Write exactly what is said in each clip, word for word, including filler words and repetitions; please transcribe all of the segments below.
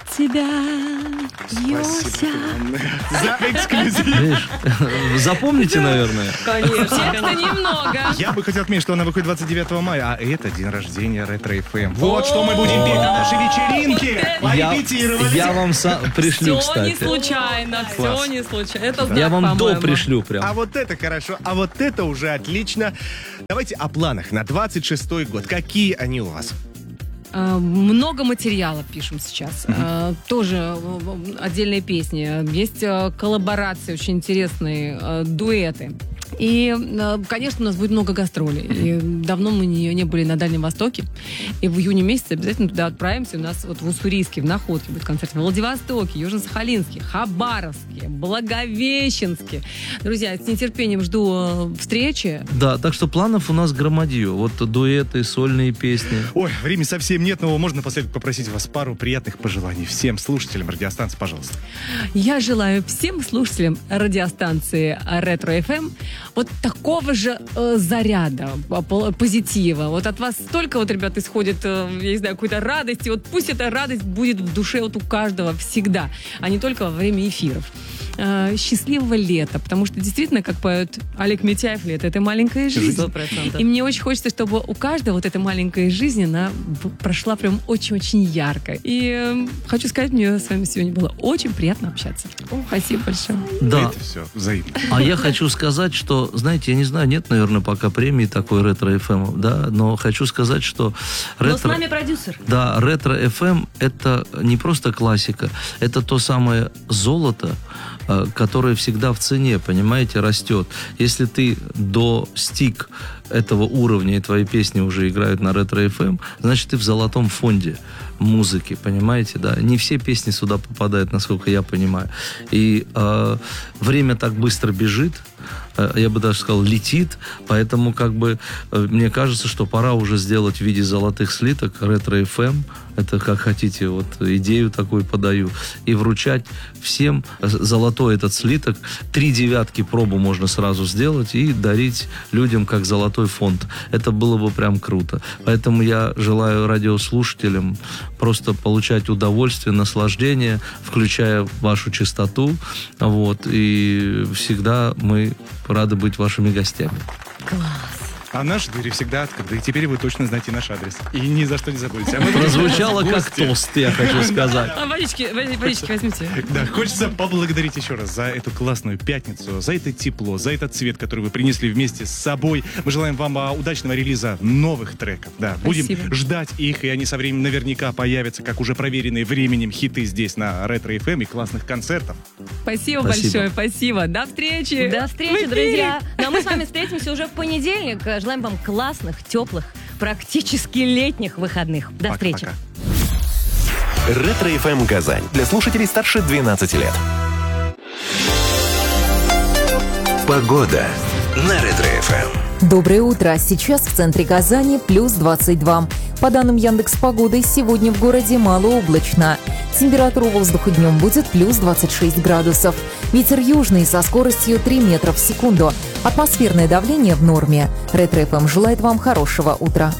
тебя, Йося. За эксклюзив. Запомните, наверное. Конечно. Текста немного. Я бы хотел отметить, что она выходит двадцать девятого мая, а это день рождения Ретро эф эм. Вот что мы будем петь на нашей вечеринке. Порепетировали. Я вам пришлю, Все не кстати. случайно, все не случайно. Это знак, Я вам до по-моему. пришлю прям. А вот это хорошо, а вот это уже отлично. Давайте о планах на двадцать шестой год. Какие они у вас? А, Много материала пишем сейчас. А, Тоже э, отдельные песни. Есть э, коллаборации очень интересные, э, дуэты. И, э, конечно, у нас будет много гастролей. И давно мы не, не были на Дальнем Востоке. И в июне месяце обязательно туда отправимся. У нас вот в Уссурийске, в Находке будет концерт. В Владивостоке, Южно-Сахалинске, Хабаровске, Благовещенске. Друзья, с нетерпением жду э, встречи. Да, так что планов у нас громадье. Вот дуэты, сольные песни. Ой, времени совсем нет, но можно напоследок попросить вас пару приятных пожеланий всем слушателям радиостанции, пожалуйста. Я желаю всем слушателям радиостанции Ретро эф эм вот такого же э, заряда, по- позитива. Вот от вас столько, вот, ребят, исходит, э, я не знаю, какой-то радости. Вот пусть эта радость будет в душе вот у каждого всегда, а не только во время эфиров. Э, счастливого лета, потому что действительно, как поет Олег Митяев, лето — это маленькая жизнь. Сто процентов. И мне очень хочется, чтобы у каждого вот эта маленькая жизнь, она б- прошла прям очень-очень ярко. И э, хочу сказать, мне с вами сегодня было очень приятно общаться. Спасибо большое. Да. Это все взаимно. А я хочу сказать, что, знаете, я не знаю, нет, наверное, пока премии такой Ретро эф эм, да, но хочу сказать, что Но с Ретро... нами продюсер. Да, Ретро эф эм это не просто классика, это то самое золото, э, которое всегда в цене, понимаете, растет. Если ты достиг этого уровня, и твои песни уже играют на Ретро эф эм, значит, ты в золотом фонде музыки, понимаете, да. Не все песни сюда попадают, насколько я понимаю. И э, время так быстро бежит, э, я бы даже сказал, летит, поэтому как бы э, мне кажется, что пора уже сделать в виде золотых слиток Ретро эф эм, это как хотите, вот идею такую подаю, и вручать всем золотой этот слиток, три девятки пробу можно сразу сделать и дарить людям как золотой фонд. Это было бы прям круто. Поэтому я желаю радиослушателям просто получать удовольствие, наслаждение, включая вашу частоту, вот, и всегда мы рады быть вашими гостями. Класс. А наши двери всегда открыты, и теперь вы точно знаете наш адрес. И ни за что не забудете. А мы Прозвучало как гости. тост, я хочу сказать. А водички, води- водички возьмите. Да, хочется поблагодарить еще раз за эту классную пятницу, за это тепло, за этот цвет, который вы принесли вместе с собой. Мы желаем вам а, удачного релиза новых треков. Да, будем Спасибо. ждать их, и они со временем наверняка появятся, как уже проверенные временем хиты здесь на Ретро эф эм и классных концертов. Спасибо, Спасибо. большое, спасибо. До встречи. До В встречи, эфире. друзья. Ну а мы с вами встретимся уже в понедельник. Желаем вам классных, теплых, практически летних выходных. До встречи. Пока-пока. Ретро эф эм Казань. Для слушателей старше двенадцати лет. Погода на Ретро эф эм. Доброе утро. Сейчас в центре Казани плюс двадцать два. По данным Яндекс.Погоды, сегодня в городе малооблачно. Температура воздуха днем будет плюс двадцать шесть градусов. Ветер южный со скоростью три метра в секунду. Атмосферное давление в норме. Ретро эф эм желает вам хорошего утра.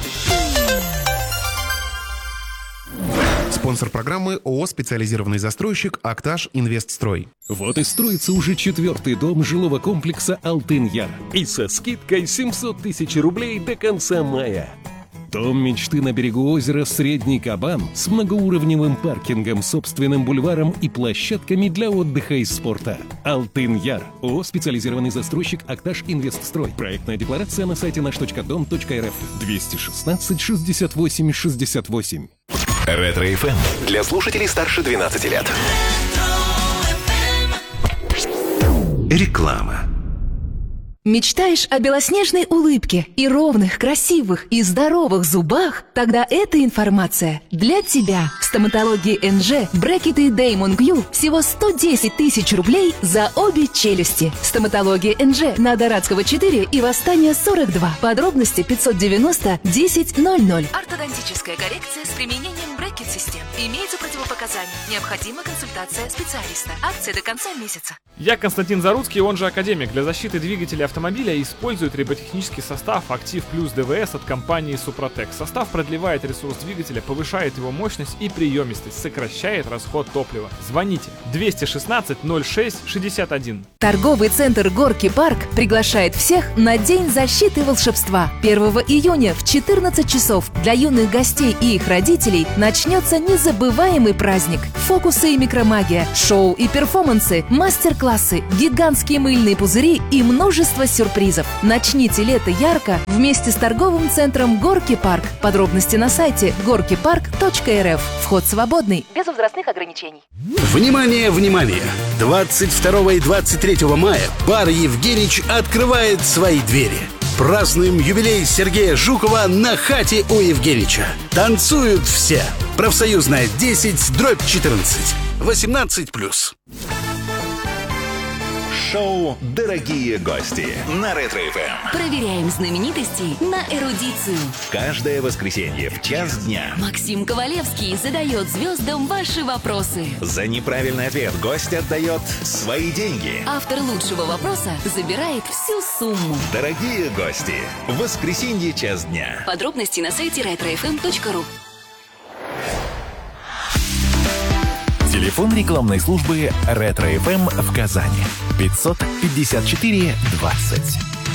Спонсор программы ООО «Специализированный застройщик Акташ Инвестстрой». Вот и строится уже четвертый дом жилого комплекса «Алтын-Яр». И со скидкой семьсот тысяч рублей до конца мая. Дом мечты на берегу озера «Средний Кабан» с многоуровневым паркингом, собственным бульваром и площадками для отдыха и спорта. «Алтын-Яр». ООО «Специализированный застройщик Акташ Инвестстрой». Проектная декларация на сайте наш точка дом точка эр эф. двести шестнадцать шестьдесят восемь шестьдесят восемь. Ретро эф эм для слушателей старше двенадцати лет. Реклама. Мечтаешь о белоснежной улыбке и ровных, красивых и здоровых зубах? Тогда эта информация для тебя. В стоматологии эн джи брекеты Damon Q всего сто десять тысяч рублей за обе челюсти. Стоматология эн джи на Дорадского четыре и Восстания сорок два. Подробности пятьсот девяносто десять ноль ноль. Ортодонтическая коррекция с применением брекет-систем. Имеются противопоказания. Необходима консультация специалиста. Акция до конца месяца. Я Константин Заруцкий, он же Академик. Для защиты двигателя автомобиля использует триботехнический состав «Актив Плюс ДВС» от компании «Супротек». Состав продлевает ресурс двигателя, повышает его мощность и приемистость, сокращает расход топлива. Звоните двести шестнадцать ноль шесть шестьдесят один. Торговый центр «Горки Парк» приглашает всех на День защиты волшебства. первого июня в четырнадцать часов для юных гостей и их родителей начнется незабываемый праздник. Фокусы и микромагия, шоу и перформансы, мастер-классы, гигантские мыльные пузыри и множество сюрпризов. Начните лето ярко вместе с торговым центром «Горки Парк». Подробности на сайте горки парк точка эр эф. Вход свободный, без возрастных ограничений. Внимание, внимание! двадцать второго и двадцать третьего мая бар «Евгенич» открывает свои двери. Празднуем юбилей Сергея Жукова на хате у Евгенича. Танцуют все. Профсоюзная десять, дробь четырнадцать. восемнадцать плюс. Шоу «Дорогие гости» на Ретро-эф эм. Проверяем знаменитостей на эрудицию. Каждое воскресенье в час дня Максим Ковалевский задает звездам ваши вопросы. за неправильный ответ гость отдает свои деньги. Автор лучшего вопроса забирает всю сумму. Дорогие гости, в воскресенье час дня. Подробности на сайте ретро эф эм точка ру. Телефон рекламной службы Ретро-эф эм в Казани. пятьсот пятьдесят четыре двадцать.